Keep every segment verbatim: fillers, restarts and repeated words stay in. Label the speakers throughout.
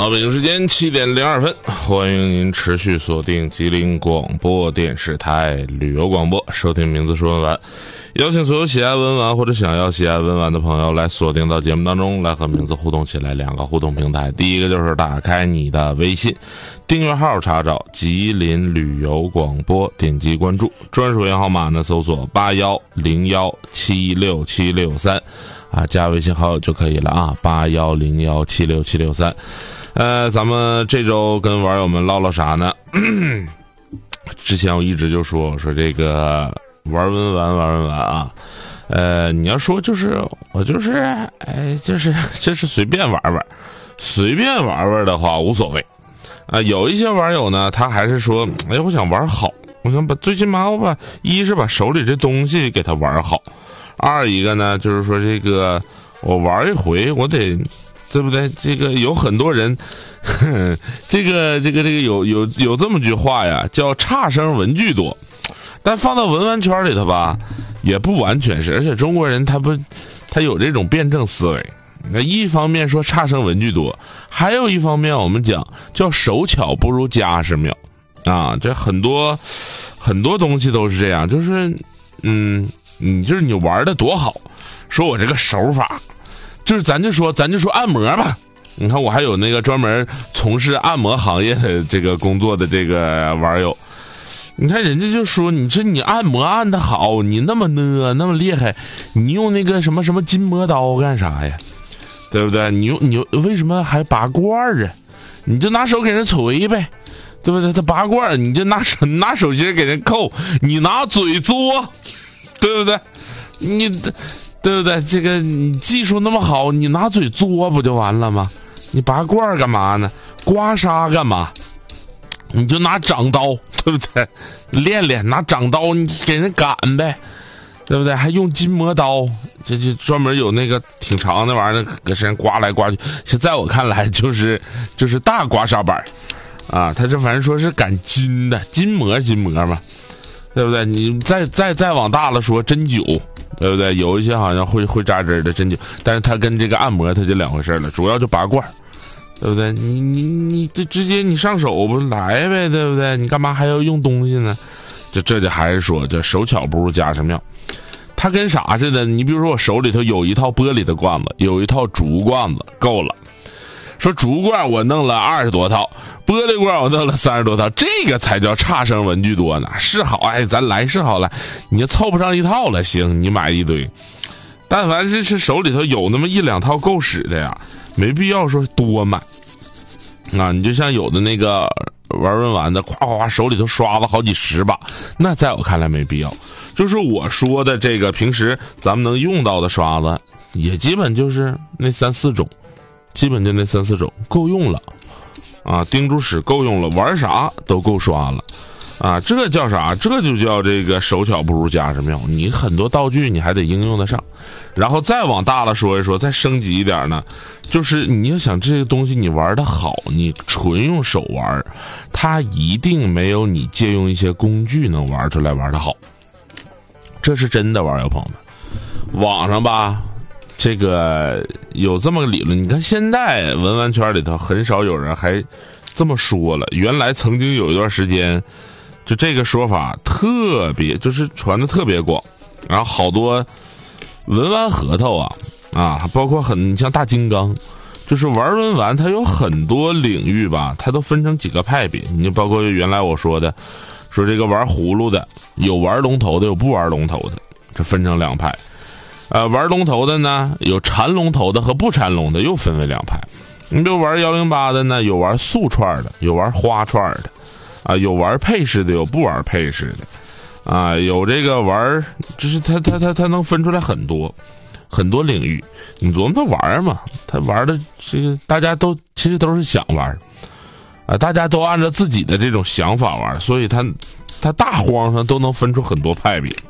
Speaker 1: 好，北京时间七点零二分，欢迎您持续锁定吉林广播电视台旅游广播，收听名字说文玩。邀请所有喜爱文玩或者想要喜爱文玩的朋友来锁定到节目当中，来和名字互动起来。两个互动平台，第一个就是打开你的微信订阅号，查找吉林旅游广播，点击关注，专属员号码呢搜索八幺零幺七六七六三啊，加微信好友就可以了啊，八幺零幺七六七六三。呃，咱们这周跟网友们唠唠啥呢？之前我一直就说说这个玩文玩玩文玩啊，呃，你要说就是我就是哎，就是就是随便玩玩，随便玩玩的话无所谓啊、呃。有一些网友呢，他还是说，哎，我想玩好，我想把最起码我把一是把手里这东西给他玩好，二一个呢就是说这个我玩一回我得。对不对？这个有很多人，呵呵这个这个这个有有有这么句话呀，叫差生文具多。但放到文玩圈里头吧，也不完全是。而且中国人他不，他有这种辩证思维。那一方面说差生文具多，还有一方面我们讲叫手巧不如家事妙啊。这很多很多东西都是这样，就是嗯，你就是你玩的多好，说我这个手法。就是咱就说咱就说按摩吧，你看我还有那个专门从事按摩行业的这个工作的这个网友，你看人家就说你这你按摩按得好，你那么呢那么厉害，你用那个什么什么筋膜刀干啥呀？对不对？你用你为什么还拔罐啊？你就拿手给人捶呗，对不对？他拔罐，你就拿手拿手心给人扣，你拿嘴嘬，对不对？你。对不对？这个你技术那么好，你拿嘴嘬不就完了吗？你拔罐干嘛呢？刮痧干嘛？你就拿掌刀，对不对？练练拿掌刀，你给人赶呗，对不对？还用筋膜刀，这就专门有那个挺长的玩意儿，搁身上刮来刮去。现在我看来就是就是大刮痧板啊，他这反正说是赶筋的，筋膜筋膜嘛，对不对？你再再再往大了说，针灸。对不对？有一些好像会会扎针的针灸，但是它跟这个按摩它就两回事了，主要就拔罐，对不对？你你你这直接你上手不来呗，对不对？你干嘛还要用东西呢？这这就还是说这手巧不如家事妙。它跟啥似的？你比如说我手里头有一套玻璃的罐子，有一套竹罐子，够了。说竹罐我弄了二十多套，玻璃罐我弄了三十多套，这个才叫差生文具多呢。是好，哎，咱来是好来，你就凑不上一套了，行，你买一堆。但凡是是手里头有那么一两套够使的呀，没必要说多买。啊，你就像有的那个玩文玩的，夸夸夸手里头刷了好几十把，那在我看来没必要。就是我说的这个平时咱们能用到的刷子，也基本就是那三四种。基本就那三四种够用了，啊，叮嘱使够用了，玩啥都够刷了，啊，这叫啥？这就叫这个手巧不如家事妙。你很多道具你还得应用得上，然后再往大了说一说，再升级一点呢，就是你要想这个东西你玩得好，你纯用手玩，它一定没有你借用一些工具能玩出来玩得好，这是真的，玩友朋友们，网上吧。这个有这么个理论，你看现在文玩圈里头很少有人还这么说了。原来曾经有一段时间，就这个说法特别，就是传的特别广，然后好多文玩核桃啊啊，包括很你像大金刚，就是玩文玩，它有很多领域吧，它都分成几个派别。你就包括原来我说的，说这个玩葫芦的，有玩龙头的，有不玩龙头的，这分成两派。呃，玩龙头的呢，有缠龙头的和不缠龙的，又分为两派。你比如玩幺零八的呢，有玩素串的，有玩花串的，啊，有玩配饰的，有不玩配饰的，啊，有这个玩，就是他他他他能分出来很多很多领域。你琢磨他玩嘛，他玩的这个大家都其实都是想玩，啊，大家都按照自己的这种想法玩，所以他他大荒上都能分出很多派别。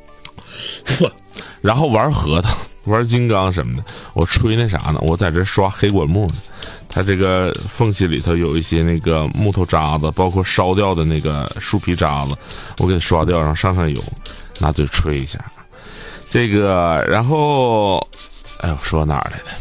Speaker 1: 然后玩核桃玩金刚什么的，我吹那啥呢，我在这刷黑管木呢，它这个缝隙里头有一些那个木头渣子，包括烧掉的那个树皮渣子，我给它刷掉，然后上上油，拿嘴吹一下这个。然后哎，我说哪儿来的？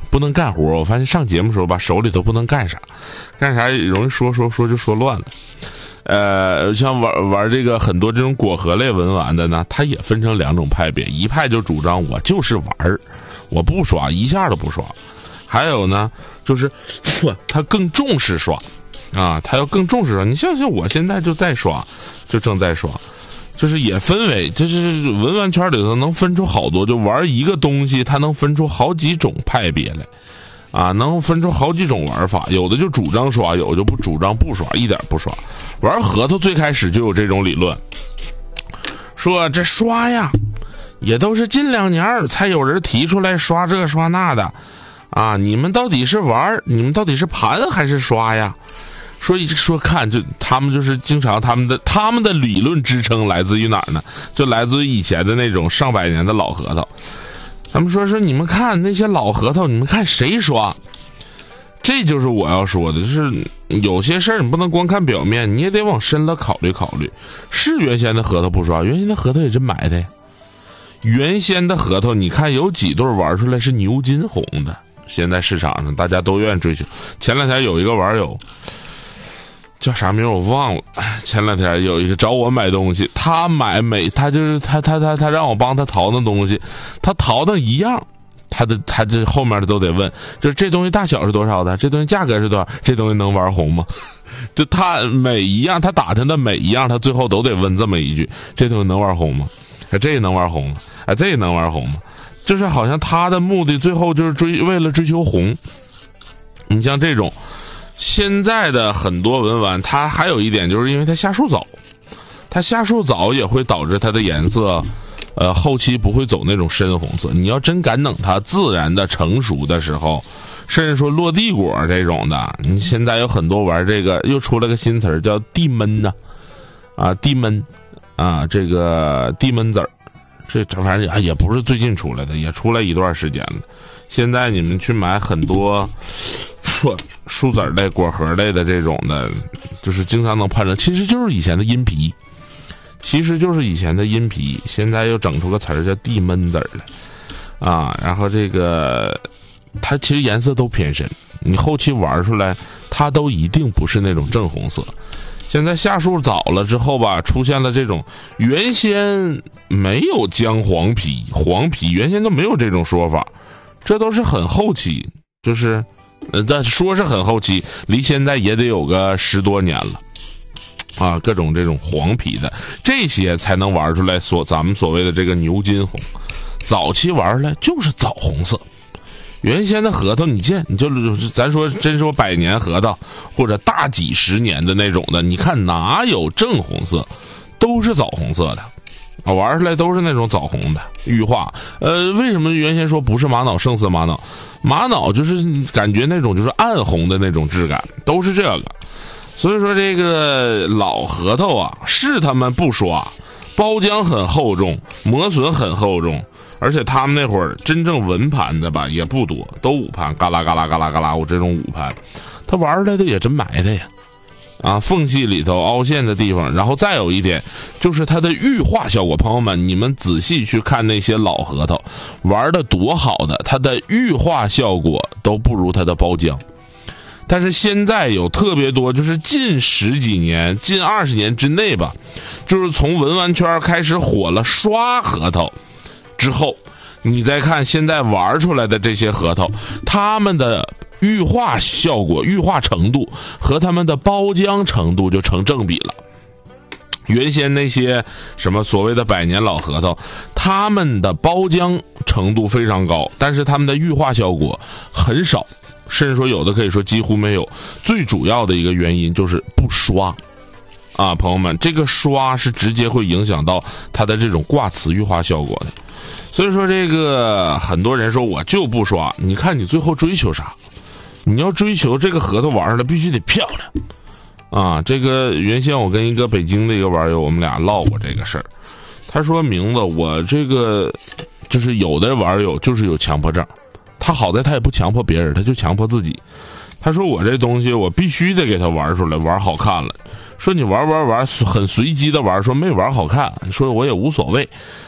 Speaker 1: 不能干活。我发现上节目的时候吧，手里头不能干啥，干啥容易说说说就说乱了。呃，像玩玩这个很多这种果核类文玩的呢，它也分成两种派别，一派就主张我就是玩儿，我不刷，一下都不刷。还有呢，就是他更重视刷，啊，他要更重视刷。你像像我现在就在刷，就正在刷，就是也分为，就是文玩圈里头能分出好多，就玩一个东西，它能分出好几种派别来。啊，能分出好几种玩法，有的就主张刷，有的就不主张不刷，一点不刷。玩核桃最开始就有这种理论，说这刷呀，也都是近两年才有人提出来刷这刷那的，啊，你们到底是玩，你们到底是盘还是刷呀？说一说看，就他们就是经常他们的他们的理论支撑来自于哪儿呢？就来自于以前的那种上百年的老核桃。他们说说你们看那些老核桃，你们看谁刷？这就是我要说的，就是有些事儿你不能光看表面，你也得往深了考虑考虑。是原先的核桃不刷，原先的核桃也真埋汰。原先的核桃，你看有几对玩出来是牛金红的，现在市场上大家都愿意追求。前两天有一个网友叫啥名我忘了，前两天有一个找我买东西，他买每他就是他他他他让我帮他淘那东西，他淘的一样，他的他这后面的都得问，就是这东西大小是多少的，这东西价格是多少，这东西能玩红吗？就他每一样，他打听的每一样，他最后都得问这么一句：这东西能玩红吗？哎，这能玩红吗？哎，这能玩红吗？就是好像他的目的最后就是追为了追求红。你像这种。现在的很多文玩，它还有一点就是因为它下树早，它下树早也会导致它的颜色，呃，后期不会走那种深红色。你要真敢等它自然的成熟的时候，甚至说落地果这种的，你现在有很多玩这个又出了个新词儿叫地闷呐，啊，地闷，啊，这个地闷籽儿，这这反正也不是最近出来的，也出来一段时间了。现在你们去买很多。树籽类、果核类的这种的，就是经常能判断，其实就是以前的阴皮，其实就是以前的阴皮，现在又整出个词儿叫地闷籽来，啊，然后这个它其实颜色都偏深，你后期玩出来，它都一定不是那种正红色。现在下树早了之后吧，出现了这种原先没有姜黄皮、黄皮，原先都没有这种说法，这都是很后期，就是。呃，但说是很后期，离现在也得有个十多年了，啊，各种这种黄皮的，这些才能玩出来所咱们所谓的这个牛金红。早期玩出来就是枣红色，原先的核桃你见，你就咱说真说百年核桃或者大几十年的那种的，你看哪有正红色，都是枣红色的。啊，玩出来都是那种枣红的玉化。呃，为什么原先说不是玛瑙胜似玛瑙？玛瑙就是感觉那种就是暗红的那种质感，都是这个。所以说这个老核桃啊，是他们不刷，包浆很厚重，磨损很厚重，而且他们那会儿真正文盘的吧也不多，都五盘，嘎啦嘎啦嘎啦嘎啦，我这种五盘，他玩出来的也真埋汰呀。啊，缝隙里头凹陷的地方，然后再有一点就是它的玉化效果。朋友们，你们仔细去看那些老核桃，玩的多好的，它的玉化效果都不如它的包浆。但是现在有特别多，就是近十几年、近二十年之内吧，就是从文玩圈开始火了刷核桃之后，你再看现在玩出来的这些核桃，它们的玉化效果、玉化程度和他们的包浆程度就成正比了。原先那些什么所谓的百年老核桃，他们的包浆程度非常高，但是他们的玉化效果很少，甚至说有的可以说几乎没有。最主要的一个原因就是不刷啊，朋友们，这个刷是直接会影响到它的这种挂瓷玉化效果的。所以说这个很多人说我就不刷，你看你最后追求啥？你要追求这个核桃玩的必须得漂亮啊！这个原先我跟一个北京的一个玩友，我们俩唠过这个事儿。他说名字我这个就是有的玩友就是有强迫症，他好在他也不强迫别人，他就强迫自己。他说我这东西我必须得给他玩出来，玩好看了。说你玩玩玩很随机的玩，说没玩好看，说我也无所谓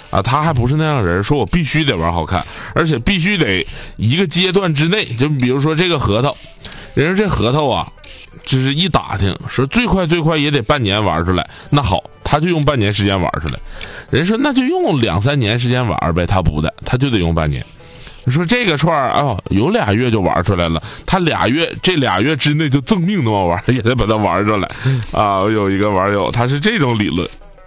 Speaker 1: 啊，他还不是那样的人，说我必须得玩好看，而且必须得一个阶段之内，就比如说这个核桃，人家这核桃啊，就是一打听说最快最快也得半年玩出来，那好，他就用半年时间玩出来。人说那就用两三年时间玩呗，他不的，他就得用半年。你说这个串儿啊、哦，有俩月就玩出来了，他俩月这俩月之内就赠命那么玩，也得把它玩出来啊！我有一个网友，他是这种理论，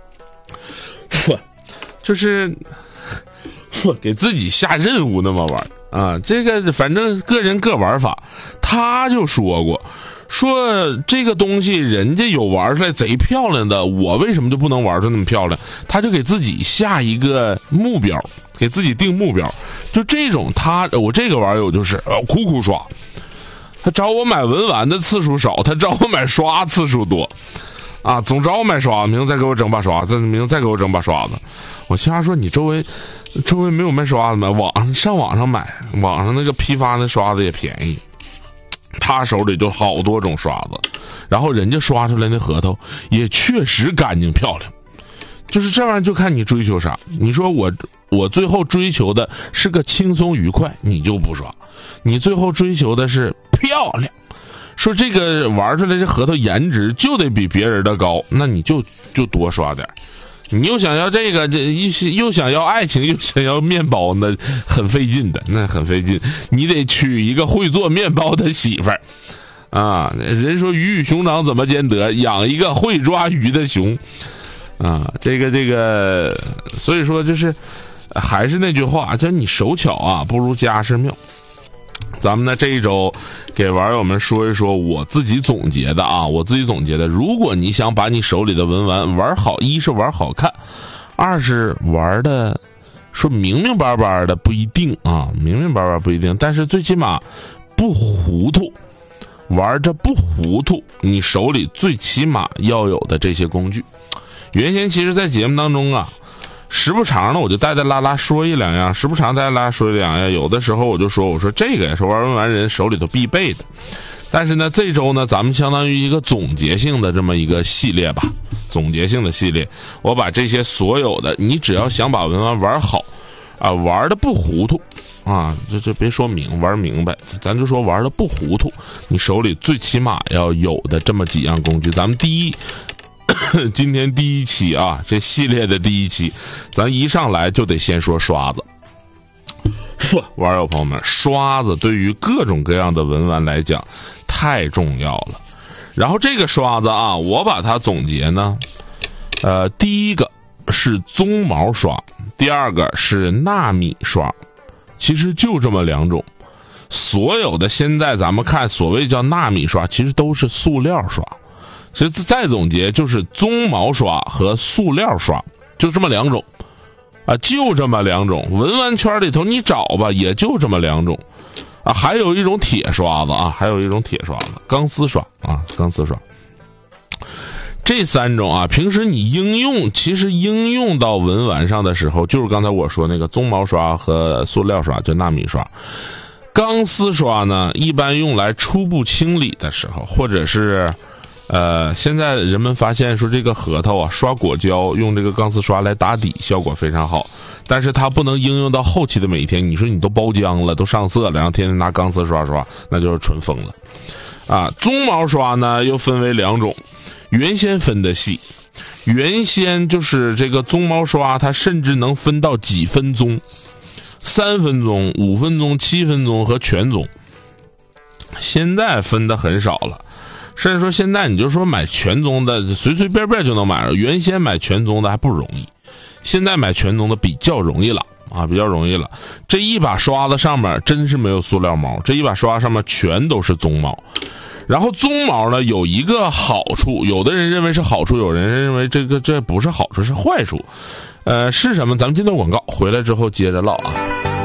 Speaker 1: 就是给自己下任务那么玩啊。这个反正个人各玩法，他就说过，说这个东西人家有玩出来贼漂亮的，我为什么就不能玩出那么漂亮？他就给自己下一个目标，给自己定目标。就这种他，我这个网友就是呃苦苦刷，他找我买文玩的次数少，他找我买刷次数多，啊，总找我买刷，明天再给我整把刷子，明天再给我整把刷子。我瞎说，你周围周围没有卖刷子吗？网上上网上买，网上那个批发的刷子也便宜。他手里就好多种刷子，然后人家刷出来那核桃也确实干净漂亮。就是这玩意儿就看你追求啥。你说我我最后追求的是个轻松愉快，你就不刷；你最后追求的是漂亮，说这个玩出来这核桃颜值就得比别人的高，那你就就多刷点。你又想要这个，这又想要爱情，又想要面包，那很费劲的，那很费劲。你得娶一个会做面包的媳妇儿啊！人说鱼与熊掌怎么兼得，养一个会抓鱼的熊啊！这个这个，所以说就是还是那句话，叫你手巧啊，不如家世妙。咱们呢这一周给网友们说一说我自己总结的啊，我自己总结的。如果你想把你手里的文玩玩好，一是玩好看，二是玩的说明明白白的不一定啊，明明白白不一定，但是最起码不糊涂，玩着不糊涂，你手里最起码要有的这些工具。原先其实在节目当中啊，时不常的我就带带拉拉说一两样，时不常带带拉拉说一两样，有的时候我就说我说这个也是玩文玩人手里头必备的。但是呢这周呢咱们相当于一个总结性的这么一个系列吧，总结性的系列，我把这些所有的你只要想把文玩玩好啊，玩的不糊涂啊，这这别说明玩明白，咱就说玩的不糊涂，你手里最起码要有的这么几样工具。咱们第一今天第一期啊，这系列的第一期，咱一上来就得先说刷子。网友朋友们，刷子对于各种各样的文玩来讲太重要了。然后这个刷子啊，我把它总结呢，呃，第一个是鬃毛刷，第二个是纳米刷，其实就这么两种。所有的现在咱们看所谓叫纳米刷，其实都是塑料刷。其实再总结就是鬃毛刷和塑料刷，就这么两种啊，就这么两种。文玩圈里头你找吧，也就这么两种啊。还有一种铁刷子啊，还有一种铁刷子，钢丝刷啊，钢丝刷。这三种啊，平时你应用，其实应用到文玩上的时候，就是刚才我说那个鬃毛刷和塑料刷，就纳米刷。钢丝刷呢，一般用来初步清理的时候，或者是。呃，现在人们发现说这个核桃啊，刷果胶用这个钢丝刷来打底，效果非常好。但是它不能应用到后期的每一天。你说你都包浆了，都上色了，然后天天拿钢丝刷刷，那就是纯疯了。啊，鬃毛刷呢又分为两种，原先分的细，原先就是这个鬃毛刷，它甚至能分到几分鬃，三分鬃、五分鬃、七分鬃和全鬃。现在分的很少了。甚至说现在你就说买全鬃的随随便便就能买了，原先买全鬃的还不容易，现在买全鬃的比较容易了啊，比较容易了。这一把刷子上面真是没有塑料毛，这一把刷上面全都是鬃毛。然后鬃毛呢有一个好处，有的人认为是好处，有人认为这个这不是好处，是坏处。呃，是什么？咱们进段广告，回来之后接着唠啊。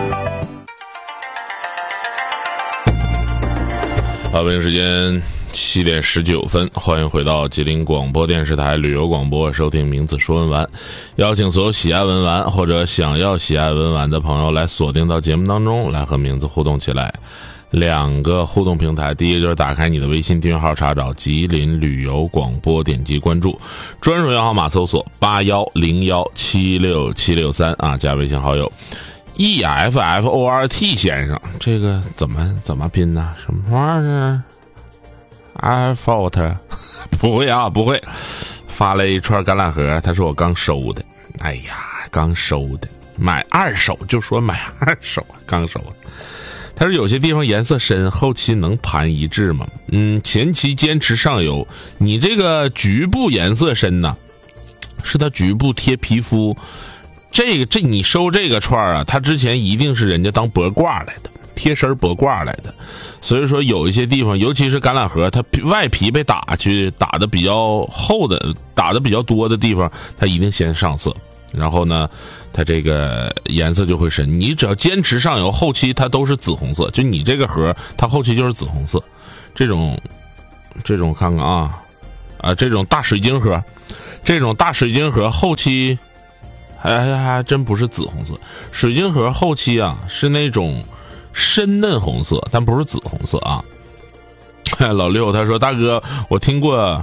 Speaker 1: 好，北京时间七点十九分，欢迎回到吉林广播电视台旅游广播，收听名字说文玩，邀请所有喜爱文玩或者想要喜爱文玩的朋友来锁定到节目当中，来和名字互动起来。 两个互动平台，第一个就是打开你的微信订阅号，查找吉林旅游广播，点击关注，专属摇号码搜索八幺零幺七六七六三啊，加微信好友 E F F O R T 先生，这个怎么怎么拼呢？什么玩意儿？Effort 不会啊，不会。发了一串橄榄核，他说我刚收的，哎呀，刚收的，买二手就说买二手，刚收的。他说有些地方颜色深，后期能盘一致吗？嗯，前期坚持上油。你这个局部颜色深呢，是它局部贴皮肤。这个这你收这个串啊，它之前一定是人家当脖挂来的，贴身脖挂来的。所以说有一些地方，尤其是橄榄核，它外皮被打去打的比较厚的，打的比较多的地方，它一定先上色。然后呢，它这个颜色就会深。你只要坚持上油，后期它都是紫红色。就你这个盒，它后期就是紫红色。这种，这种看看啊，啊，这种大水晶盒，这种大水晶盒后期还还还真不是紫红色。水晶盒后期啊是那种深嫩红色，但不是紫红色啊。老六他说：“大哥，我听过。”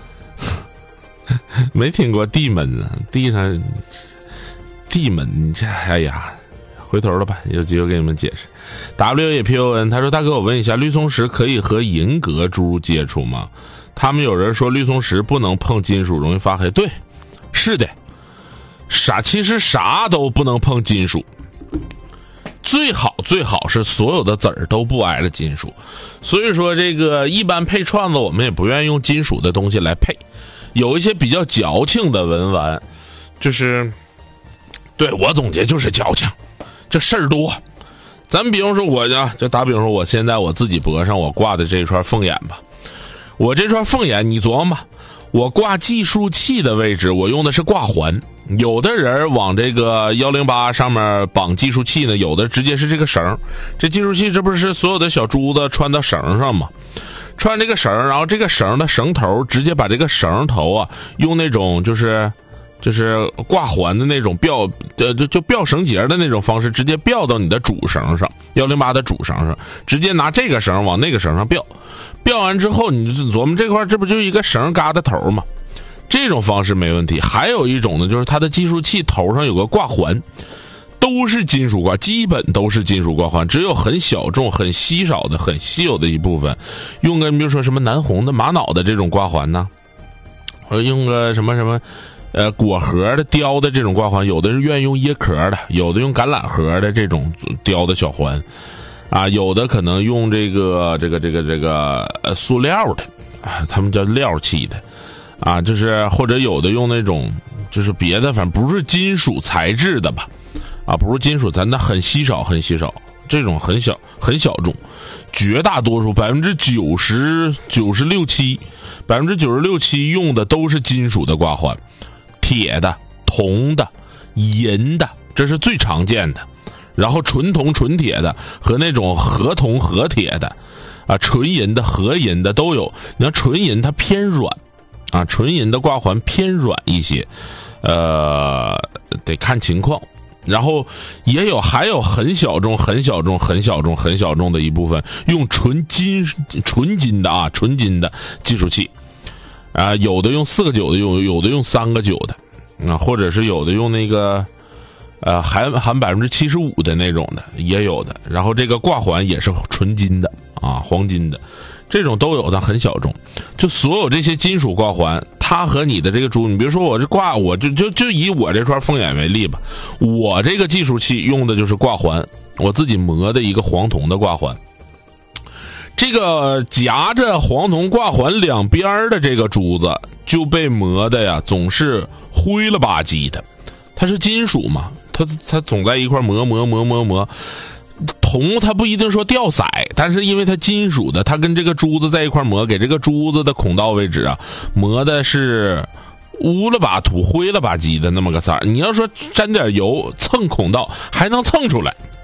Speaker 1: 没听过地门呢，地上地门，这哎呀，回头了吧，有机会给你们解释。W A P O N 他说：“大哥，我问一下，绿松石可以和银格珠接触吗？他们有人说绿松石不能碰金属，容易发黑。对，是的，啥其实啥都不能碰金属。最好最好是所有的籽儿都不挨着金属。所以说这个一般配串子，我们也不愿意用金属的东西来配。”有一些比较矫情的文玩，就是对我总结就是矫情，这事儿多。咱比方说我呀，就打比方说我现在我自己脖上我挂的这串凤眼吧，我这串凤眼你琢磨吧，我挂计数器的位置我用的是挂环，有的人往这个一零八上面绑计数器呢，有的直接是这个绳，这计数器这不是所有的小珠子穿到绳上吗？穿这个绳，然后这个绳的绳头直接把这个绳头啊，用那种就是就是挂环的那种吊呃就就吊绳结的那种方式，直接吊到你的主绳上，一零八的主绳上，直接拿这个绳往那个绳上吊，吊完之后你琢磨这块这不就一个绳疙瘩头吗？这种方式没问题。还有一种呢，就是它的计数器头上有个挂环。都是金属挂，基本都是金属挂环，只有很小众、很稀少的、很稀有的一部分，用个比如说什么南红的、玛瑙的这种挂环呢，或者用个什么什么，呃，果核的、雕的这种挂环，有的是愿意用椰壳的，有的用橄榄核的这种雕的小环，啊，有的可能用这个这个这个这个呃塑料的，啊，他们叫料器的，啊，就是或者有的用那种就是别的，反正不是金属材质的吧。啊，不是金属，咱那很稀少，很稀少，这种很小，很小众，绝大多数百分之九十九十六七，百分之九十六七用的都是金属的挂环，铁的、铜的、银的，这是最常见的。然后纯铜、纯铁的和那种合铜、合铁的，啊，纯银的、合银的都有。你看纯银它偏软，啊，纯银的挂环偏软一些，呃，得看情况。然后也有还有很小众很小众很小众很小众的一部分用纯金纯金的啊纯金的计数器啊、呃，有的用四个九的，有有的用三个九的啊，或者是有的用那个呃含含百分之七十五的那种的也有的。然后这个挂环也是纯金的啊，黄金的，这种都有的，很小众。就所有这些金属挂环，它和你的这个珠，你比如说我这挂，我就就就以我这串凤眼为例吧，我这个计数器用的就是挂环，我自己磨的一个黄铜的挂环。这个夹着黄铜挂环两边的这个珠子就被磨的呀，总是灰了吧唧的。它是金属嘛，它它总在一块磨磨磨磨磨。铜它不一定说掉色，但是因为它金属的，它跟这个珠子在一块磨，给这个珠子的孔道位置啊磨的是污了吧土灰了吧唧的那么个色儿。你要说沾点油蹭孔道还能蹭出来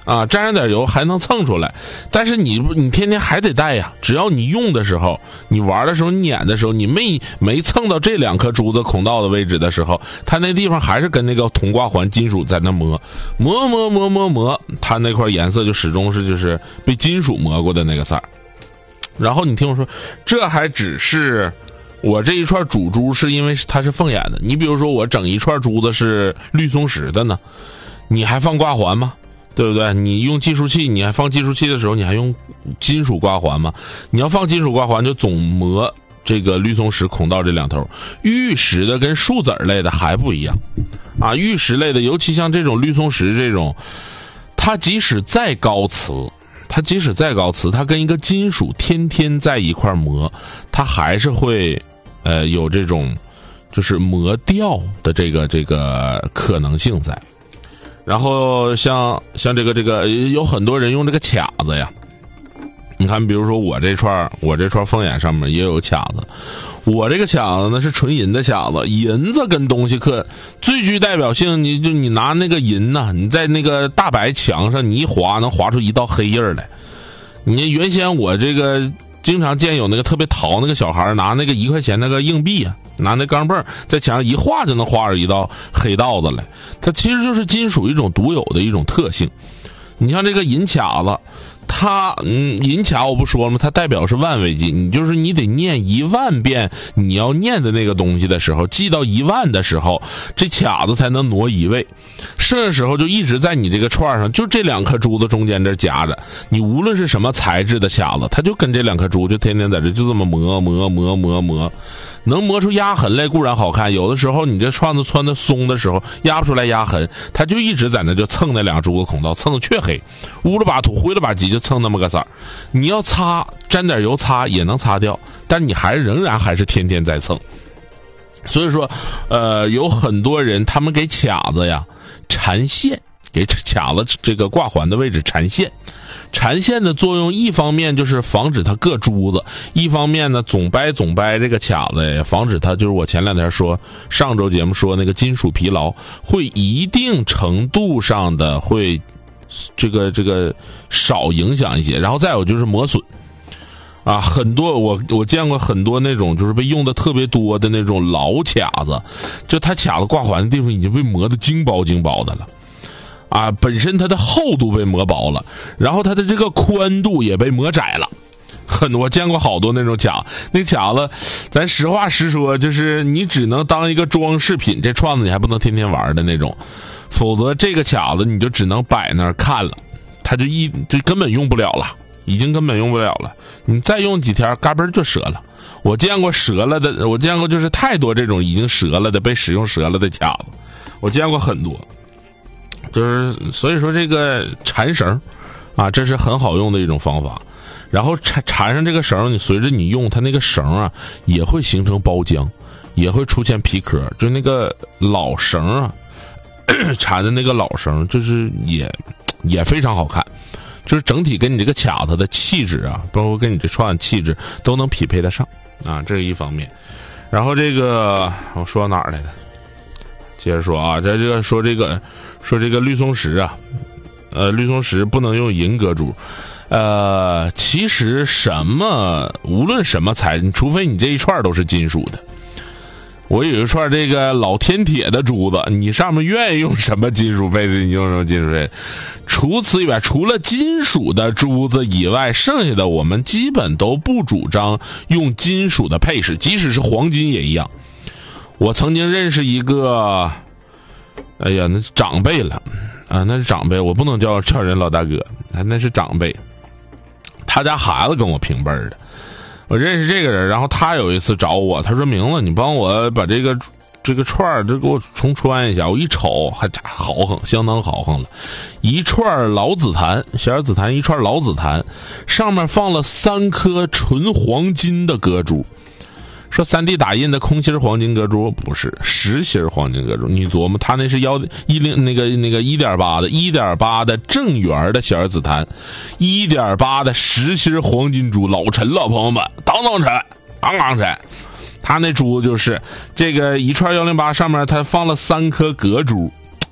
Speaker 1: 啊，沾上点油还能蹭出来，但是你你天天还得带呀。只要你用的时候，你玩的时候，碾的时候，你没没蹭到这两颗珠子孔道的位置的时候，它那地方还是跟那个铜挂环金属在那磨磨磨磨磨磨，它那块颜色就始终是就是被金属磨过的那个色儿。然后你听我说，这还只是我这一串主珠是因为它是凤眼的，你比如说我整一串珠子是绿松石的呢，你还放挂环吗？对不对？你用计数器，你还放计数器的时候，你还用金属挂环吗？你要放金属挂环，就总磨这个绿松石孔道这两头。玉石的跟树籽类的还不一样啊！玉石类的，尤其像这种绿松石这种，它即使再高磁，它即使再高磁，它跟一个金属天天在一块磨，它还是会呃有这种就是磨掉的这个这个可能性在。然后像像这个这个有很多人用这个卡子呀，你看比如说我这串我这串凤眼上面也有卡子，我这个卡子呢是纯银的卡子，银子跟东西刻最具代表性，你就你拿那个银呐、啊，你在那个大白墙上你一划能划出一道黑印来。你原先我这个经常见有那个特别淘那个小孩拿那个一块钱那个硬币啊，拿那钢镚在墙上一画就能画出一道黑道子来，它其实就是金属一种独有的一种特性。你像这个银卡子，它嗯银卡我不说了吗？它代表是万位计，你就是你得念一万遍你要念的那个东西的时候，记到一万的时候，这卡子才能挪一位。剩下时候就一直在你这个串上，就这两颗珠子中间这夹着。你无论是什么材质的卡子，它就跟这两颗珠就天天在这就这么磨磨磨磨磨。能磨出压痕来固然好看，有的时候你这串子穿的松的时候压不出来压痕，它就一直在那就蹭那两珠子孔道，蹭的黢黑，乌了把土灰了把急就蹭那么个色儿。你要擦沾点油擦也能擦掉，但你还仍然还是天天在蹭。所以说呃，有很多人他们给卡子呀缠线，给卡子这个挂环的位置缠线。缠线的作用一方面就是防止它硌珠子，一方面呢总掰总掰这个卡子，防止它就是我前两天说上周节目说那个金属疲劳会一定程度上的会这个这个少影响一些。然后再有就是磨损啊，很多我我见过很多那种就是被用的特别多的那种老卡子，就它卡子挂环的地方已经被磨得精薄精薄的了啊，本身它的厚度被磨薄了，然后它的这个宽度也被磨窄了。很我见过好多那种卡，那卡子咱实话实说，就是你只能当一个装饰品，这串子你还不能天天玩的那种，否则这个卡子你就只能摆那儿看了，它就一就根本用不了了，已经根本用不了了。你再用几天，嘎嘣就折了。我见过折了的，我见过就是太多这种已经折了的被使用折了的卡子，我见过很多。就是所以说这个缠绳啊，这是很好用的一种方法。然后缠缠上这个绳，你随着你用它那个绳啊也会形成包浆，也会出现皮壳，就那个老绳啊缠的那个老绳就是也也非常好看，就是整体跟你这个卡子的气质啊，包括跟你这串气质都能匹配得上啊，这是一方面。然后这个我说到哪儿来的，接着说啊，在这个说这个说这个绿松石啊，呃，绿松石不能用银隔珠，呃，其实什么无论什么材质，除非你这一串都是金属的。我有一串这个老天铁的珠子，你上面愿意用什么金属配置，你用什么金属配置。除此以外，除了金属的珠子以外，剩下的我们基本都不主张用金属的配饰，即使是黄金也一样。我曾经认识一个，哎呀，那是长辈了啊，那是长辈，我不能叫叫人老大哥，那是长辈。他家孩子跟我平辈的，我认识这个人，然后他有一次找我，他说：“明子，你帮我把这个这个串儿，这给我重穿一下。”我一瞅，还豪横，相当豪横了，一串老紫檀，小紫檀，一串老紫檀，上面放了三颗纯黄金的隔珠。说 三 D 打印的空心黄金隔珠不是实心黄金隔珠，你琢磨，他那是幺一零那个那个一点八的一点八的正圆的小紫檀，一点八的实心黄金珠，老沉了，朋友们，当当沉，当当沉。他那珠就是这个一串幺零八上面他放了三颗隔珠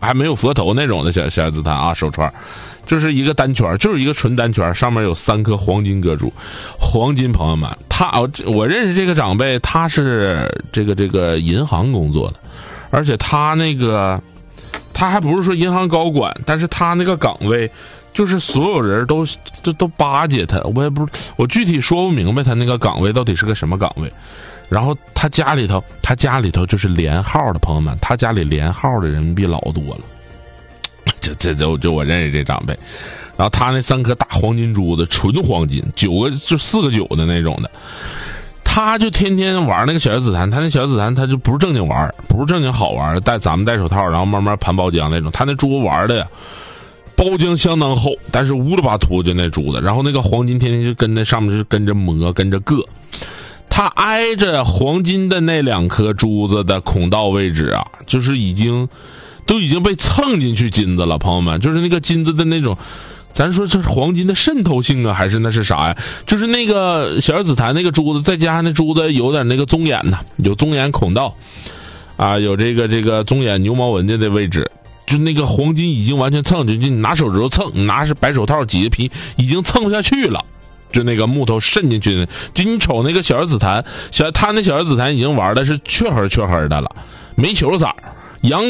Speaker 1: 还没有佛头那种的小小紫檀啊，手串就是一个单圈，就是一个纯单圈，上面有三颗黄金搁珠。黄金朋友们，他我认识这个长辈，他是这个这个银行工作的，而且他那个他还不是说银行高管，但是他那个岗位就是所有人都都都巴结他，我也不我具体说不明白他那个岗位到底是个什么岗位。然后他家里头，他家里头就是连号的朋友们，他家里连号的人民币老多了。这这就就我认识这长辈，然后他那三颗大黄金珠子，纯黄金，九个就四个九的那种的，他就天天玩那个小紫檀，他那小紫檀他就不是正经玩，不是正经好玩，戴咱们戴手套，然后慢慢盘包浆那种，他那珠子玩的呀，包浆相当厚，但是乌里巴秃就那珠子，然后那个黄金天天就跟那上面就跟着磨，跟着硌。它挨着黄金的那两颗珠子的孔道位置啊，就是已经都已经被蹭进去金子了，朋友们，就是那个金子的那种，咱说这是黄金的渗透性啊，还是那是啥呀？就是那个小紫檀那个珠子，再加上那珠子有点那个棕眼呐，有棕眼孔道啊，有这个这个棕眼牛毛纹的的位置，就那个黄金已经完全蹭进去，你拿手指头蹭，你拿是白手套挤的皮，已经蹭不下去了。就那个木头渗进去的，就你瞅那个小紫檀，小他那小紫檀已经玩的是黢黑黢黑的了，没球色，阳